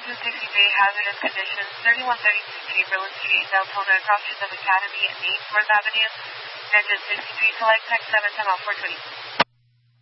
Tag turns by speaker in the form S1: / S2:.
S1: 263 hazardous conditions, 3133 Berlin Street, Deltona, cross streets of Academy and 8 Fourth Avenue, engine 63, select text 7, time off 420.